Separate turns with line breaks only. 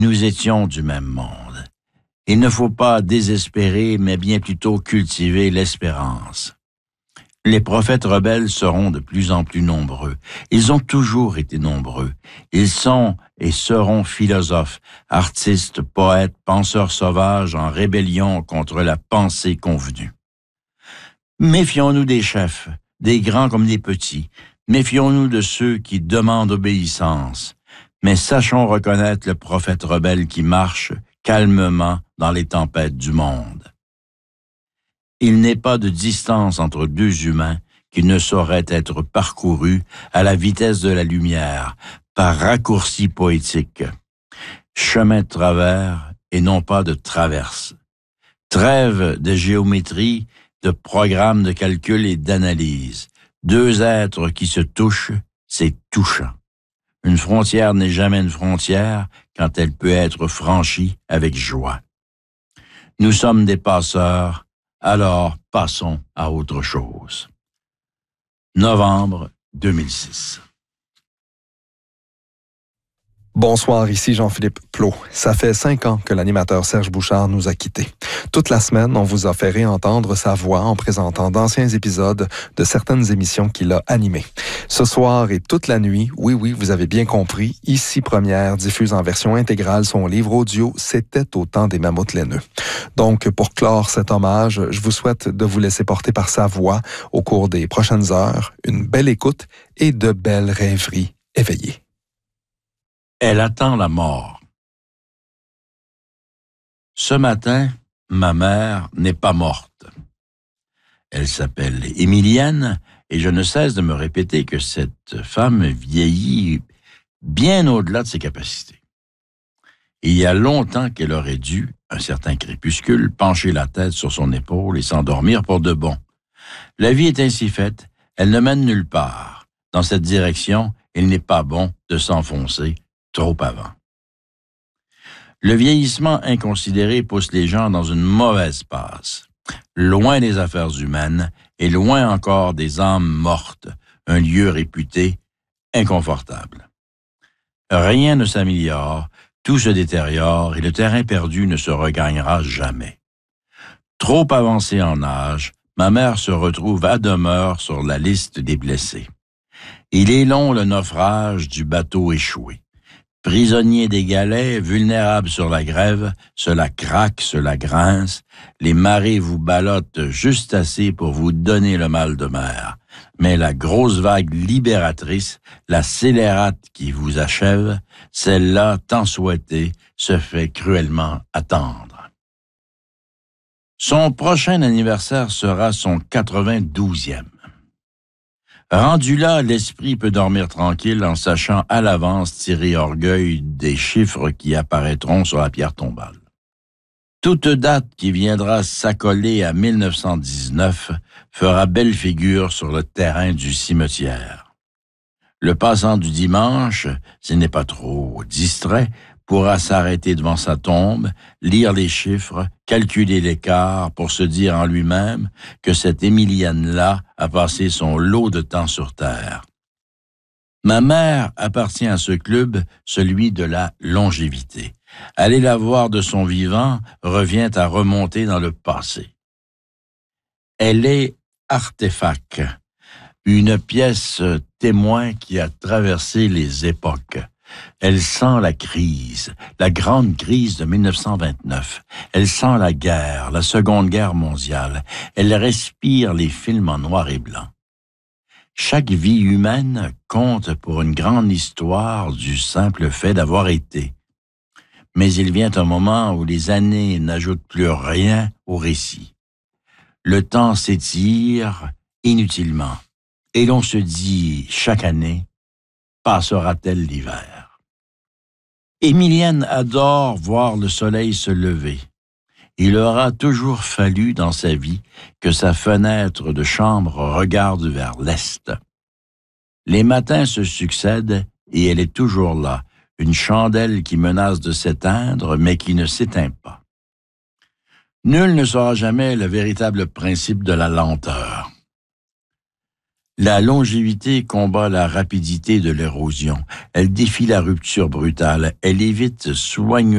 Nous étions du même monde. Il ne faut pas désespérer, mais bien plutôt cultiver l'espérance. Les prophètes rebelles seront de plus en plus nombreux. Ils ont toujours été nombreux. Ils sont et seront philosophes, artistes, poètes, penseurs sauvages en rébellion contre la pensée convenue. Méfions-nous des chefs, des grands comme des petits. Méfions-nous de ceux qui demandent obéissance. Mais sachons reconnaître le prophète rebelle qui marche calmement dans les tempêtes du monde. Il n'est pas de distance entre deux humains qui ne saurait être parcourue à la vitesse de la lumière, par raccourci poétique. Chemin de travers et non pas de traverse. Trêve de géométrie, de programmes de calcul et d'analyse. Deux êtres qui se touchent, c'est touchant. Une frontière n'est jamais une frontière quand elle peut être franchie avec joie. Nous sommes des passeurs, alors passons à autre chose. Novembre 2006.
Bonsoir, ici Jean-Philippe Plot. Ça fait 5 ans que l'animateur Serge Bouchard nous a quittés. Toute la semaine, on vous a fait réentendre sa voix en présentant d'anciens épisodes de certaines émissions qu'il a animées. Ce soir et toute la nuit, oui, vous avez bien compris, Ici Première diffuse en version intégrale son livre audio « C'était au temps des mammouths laineux ». Donc, pour clore cet hommage, je vous souhaite de vous laisser porter par sa voix au cours des prochaines heures, une belle écoute et de belles rêveries éveillées.
Elle attend la mort. Ce matin, ma mère n'est pas morte. Elle s'appelle Émilienne et je ne cesse de me répéter que cette femme vieillit bien au-delà de ses capacités. Il y a longtemps qu'elle aurait dû, un certain crépuscule, pencher la tête sur son épaule et s'endormir pour de bon. La vie est ainsi faite, elle ne mène nulle part. Dans cette direction, il n'est pas bon de s'enfoncer trop avant. Le vieillissement inconsidéré pousse les gens dans une mauvaise passe, loin des affaires humaines et loin encore des âmes mortes, un lieu réputé inconfortable. Rien ne s'améliore, tout se détériore et le terrain perdu ne se regagnera jamais. Trop avancée en âge, ma mère se retrouve à demeure sur la liste des blessés. Il est long le naufrage du bateau échoué. Prisonnier des galets, vulnérable sur la grève, cela craque, cela grince, les marées vous ballottent juste assez pour vous donner le mal de mer. Mais la grosse vague libératrice, la scélérate qui vous achève, celle-là, tant souhaitée, se fait cruellement attendre. Son prochain anniversaire sera son 92e. Rendu là, l'esprit peut dormir tranquille en sachant à l'avance tirer orgueil des chiffres qui apparaîtront sur la pierre tombale. Toute date qui viendra s'accoler à 1919 fera belle figure sur le terrain du cimetière. Le passant du dimanche, s'il n'est pas trop distrait, pourra s'arrêter devant sa tombe, lire les chiffres, calculer l'écart pour se dire en lui-même que cette Émilienne-là a passé son lot de temps sur Terre. Ma mère appartient à ce club, celui de la longévité. Aller la voir de son vivant revient à remonter dans le passé. Elle est artefact, une pièce témoin qui a traversé les époques. Elle sent la crise, la grande crise de 1929. Elle sent la guerre, la Seconde Guerre mondiale. Elle respire les films en noir et blanc. Chaque vie humaine compte pour une grande histoire du simple fait d'avoir été. Mais il vient un moment où les années n'ajoutent plus rien au récit. Le temps s'étire inutilement et l'on se dit chaque année, passera-t-elle l'hiver? Émilienne adore voir le soleil se lever. Il aura toujours fallu dans sa vie que sa fenêtre de chambre regarde vers l'est. Les matins se succèdent et elle est toujours là, une chandelle qui menace de s'éteindre mais qui ne s'éteint pas. Nul ne saura jamais le véritable principe de la lenteur. La longévité combat la rapidité de l'érosion. Elle défie la rupture brutale. Elle évite soigneusement